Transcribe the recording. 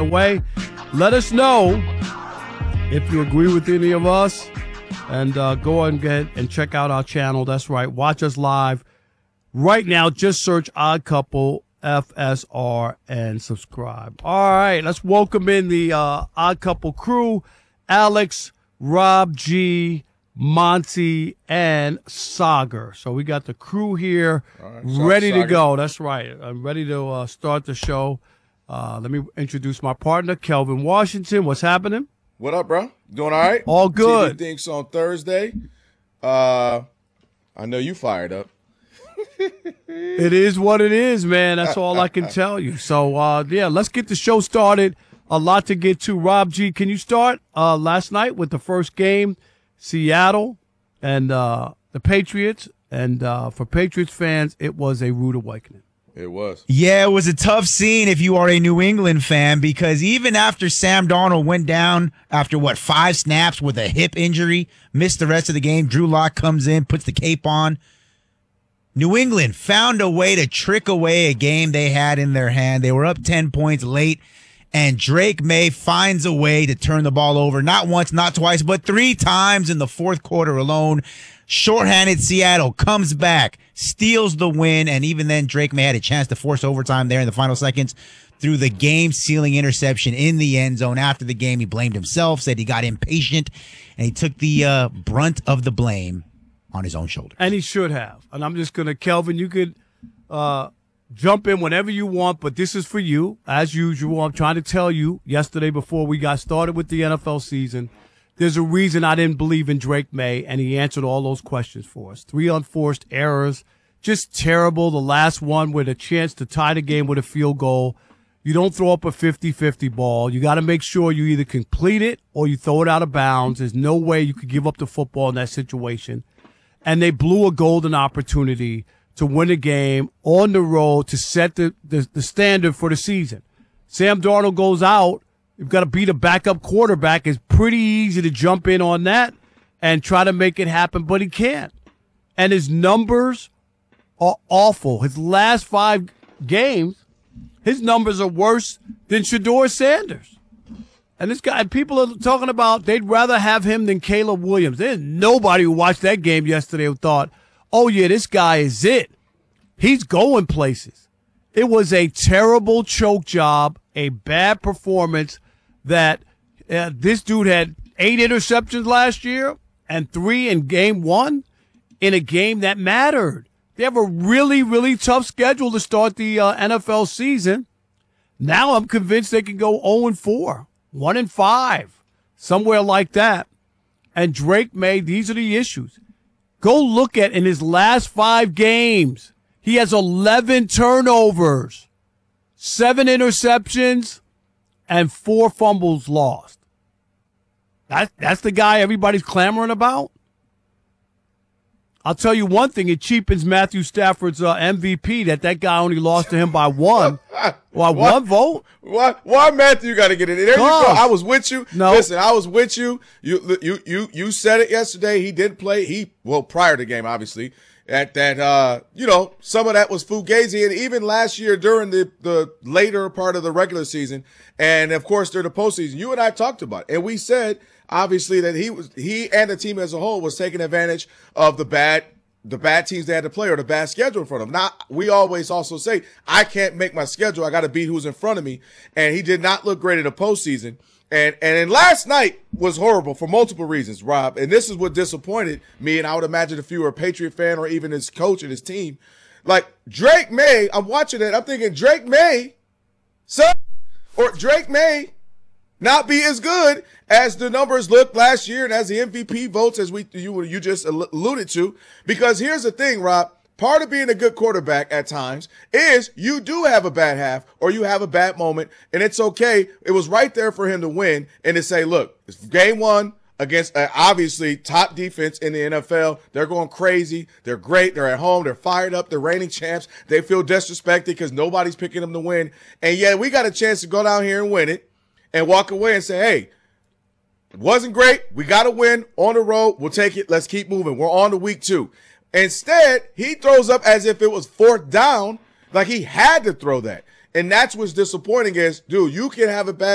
way. Let us know if you agree with any of us, and go and get and check out our channel. That's right. Watch us live right now. Just search Odd Couple FSR and subscribe. All right, let's welcome in the Odd Couple crew: Alex, Rob G, Monty, and Sagar. So we got the crew here, ready to go. That's right. I'm ready to start the show. Let me introduce my partner, Kelvin Washington. What's happening? What up, bro? Doing all right? All good. TV Thinks on Thursday. I know you fired up. It is what it is, man. That's all I can tell you. So, yeah, let's get the show started. A lot to get to. Rob G, can you start last night with the first game, Seattle and the Patriots? And for Patriots fans, it was a rude awakening. It was. Yeah, it was a tough scene if you are a New England fan, because even after Sam Darnold went down after, 5 snaps with a hip injury, missed the rest of the game, Drew Lock comes in, puts the cape on. New England found a way to trick away a game they had in their hand. They were up 10 points late, and Drake May finds a way to turn the ball over, not once, not twice, but 3 times in the fourth quarter alone. Shorthanded Seattle comes back, steals the win, and even then Drake May had a chance to force overtime there in the final seconds through the game-sealing interception in the end zone. After the game, he blamed himself, said he got impatient, and he took the brunt of the blame on his own shoulders. And he should have. And I'm just going to, Kelvin, you could jump in whenever you want, but this is for you. As usual, I'm trying to tell you, yesterday before we got started with the NFL season, there's a reason I didn't believe in Drake May, and he answered all those questions for us. 3 unforced errors, just terrible. The last one with a chance to tie the game with a field goal. You don't throw up a 50-50 ball. You got to make sure you either complete it or you throw it out of bounds. There's no way you could give up the football in that situation. And they blew a golden opportunity to win a game on the road to set the standard for the season. Sam Darnold goes out. You've got to beat a backup quarterback. It's pretty easy to jump in on that and try to make it happen, but he can't. And his numbers are awful. His last 5 games, his numbers are worse than Shedeur Sanders. And this guy, people are talking about they'd rather have him than Caleb Williams. There's nobody who watched that game yesterday who thought, oh, yeah, this guy is it. He's going places. It was a terrible choke job, a bad performance. That this dude had 8 interceptions last year and 3 in game 1 in a game that mattered. They have a really, really tough schedule to start the NFL season. Now I'm convinced they can go 0-4, 1-5, somewhere like that. And Drake May, these are the issues. Go look at in his last 5 games, he has 11 turnovers, 7 interceptions, and 4 fumbles lost. That's the guy everybody's clamoring about. I'll tell you one thing, it cheapens Matthew Stafford's MVP that guy only lost to him by 1. Well, 1 vote. Why Matthew got to get it? There you go. I was with you. No. Listen, I was with you. You said it yesterday. He didn't play. Prior to the game, obviously. Some of that was Fugazi, and even last year during the later part of the regular season, and of course during the postseason, you and I talked about it, and we said obviously that he and the team as a whole was taking advantage of the bad teams they had to play or the bad schedule in front of them. Now, we always also say, I can't make my schedule. I got to beat who's in front of me, and he did not look great in the postseason. And last night was horrible for multiple reasons, Rob. And this is what disappointed me. And I would imagine if you were a Patriot fan or even his coach and his team, like Drake May, I'm watching it. I'm thinking Drake May, Drake May not be as good as the numbers looked last year and as the MVP votes as you just alluded to. Because here's the thing, Rob. Part of being a good quarterback at times is you do have a bad half or you have a bad moment, and it's okay. It was right there for him to win and to say, look, it's game 1 against obviously top defense in the NFL. They're going crazy. They're great. They're at home. They're fired up. They're reigning champs. They feel disrespected because nobody's picking them to win. And yeah, we got a chance to go down here and win it and walk away and say, hey, it wasn't great. We got to win on the road. We'll take it. Let's keep moving. We're on to week 2. Instead, he throws up as if it was 4th down, like he had to throw that. And that's what's disappointing is, dude, you can have a bad